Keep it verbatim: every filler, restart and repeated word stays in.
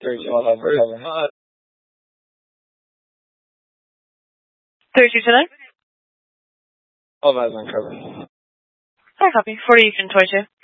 Three two one five cover. Three two two nine. All five on cover. Sorry, copy. Forty Eastern twenty two.